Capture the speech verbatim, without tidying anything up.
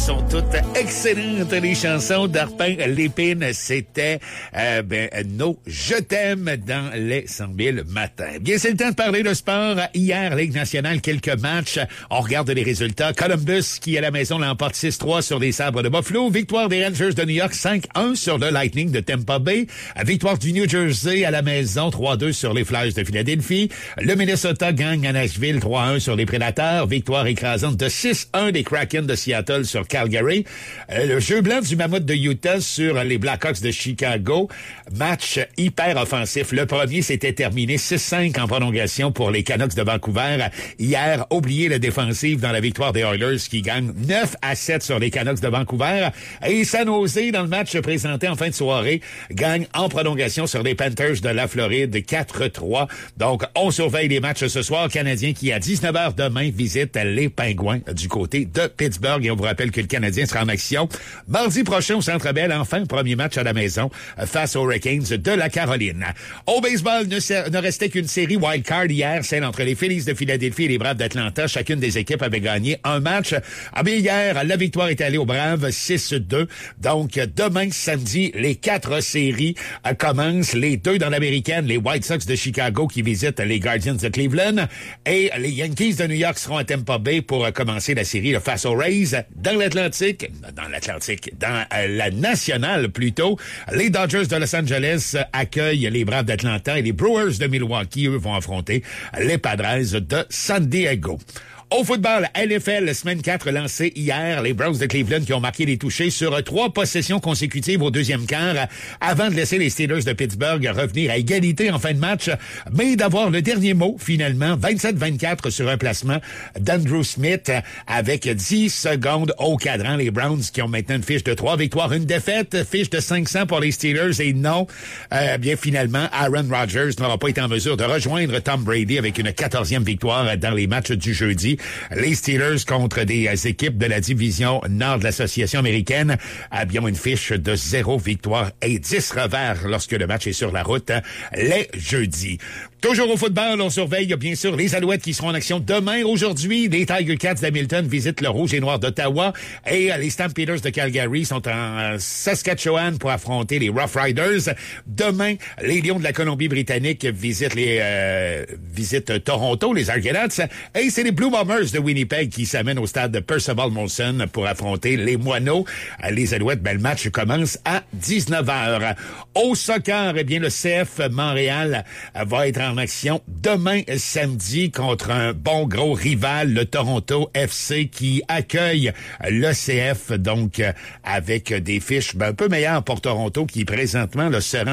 sont toutes excellentes, les chansons d'Arpin Lépine. C'était euh, ben, nos Je t'aime dans les cent mille matins. Bien, c'est le temps de parler de sport. Hier, Ligue nationale, quelques matchs. On regarde les résultats. Columbus, qui à la maison l'emporte six trois sur les Sabres de Buffalo. Victoire des Rangers de New York, cinq un sur le Lightning de Tampa Bay. Victoire du New Jersey à la maison, trois deux sur les Flyers de Philadelphie. Le Minnesota gagne à Nashville, trois un sur les Prédateurs. Victoire écrasante de six un des Kraken de Seattle sur Calgary. Euh, le jeu blanc du Mammouth de Utah sur les Blackhawks de Chicago. Match hyper offensif. Le premier s'était terminé six cinq en prolongation pour les Canucks de Vancouver. Hier, oubliez la défensive dans la victoire des Oilers qui gagnent neuf à sept sur les Canucks de Vancouver. Et San Jose, dans le match présenté en fin de soirée, gagne en prolongation sur les Panthers de la Floride quatre trois. Donc, on surveille les matchs ce soir. Canadien qui, à dix-neuf heures demain, visite les Pingouins du côté de Pittsburgh. Et on vous rappelle que le Canadien sera en action mardi prochain au Centre Bell. Enfin, premier match à la maison face aux Hurricanes de la Caroline. Au baseball, ne, ser- ne restait qu'une série wildcard hier, celle entre les Phillies de Philadelphie et les Braves d'Atlanta. Chacune des équipes avait gagné un match. Ah bien, hier, la victoire est allée aux Braves six deux. Donc, demain, samedi, les quatre séries euh, commencent. Les deux dans l'américaine, les White Sox de Chicago qui visitent les Guardians de Cleveland et les Yankees de New York seront à Tampa Bay pour euh, commencer la série là, face aux Rays. Dans l'Atlantique, dans l'Atlantique, dans euh, la nationale plutôt, les Dodgers de Los Angeles accueillent les Braves d'Atlanta et les Brewers de Milwaukee, eux, vont affronter les Padres de San Diego. Au football, L F L, semaine quatre lancée hier, les Browns de Cleveland qui ont marqué les touchés sur trois possessions consécutives au deuxième quart avant de laisser les Steelers de Pittsburgh revenir à égalité en fin de match, mais d'avoir le dernier mot finalement, vingt-sept vingt-quatre sur un placement d'Andrew Smith avec dix secondes au cadran. Les Browns qui ont maintenant une fiche de trois victoires, une défaite, fiche de cinq cents pour les Steelers et non, euh, bien finalement, Aaron Rodgers n'aura pas été en mesure de rejoindre Tom Brady avec une quatorzième victoire dans les matchs du jeudi. Les Steelers contre des équipes de la division nord de l'association américaine a bien une fiche de zéro victoire et dix revers lorsque le match est sur la route les jeudis. Toujours au football, on surveille bien sûr les Alouettes qui seront en action demain. Aujourd'hui, les Tiger Cats d'Hamilton visitent le Rouge et Noir d'Ottawa et les Stampeders de Calgary sont en Saskatchewan pour affronter les Rough Riders. Demain, les Lions de la Colombie-Britannique visitent les euh, visitent Toronto, les Argonauts, et c'est les Blue Bombers de Winnipeg qui s'amènent au stade de Percival Molson pour affronter les Moineaux. Les Alouettes, ben, le match commence à dix-neuf heures. Au soccer, eh bien, le C F Montréal va être en action demain samedi contre un bon gros rival, le Toronto F C, qui accueille le C F, donc avec des fiches ben, un peu meilleures pour Toronto qui présentement le se rend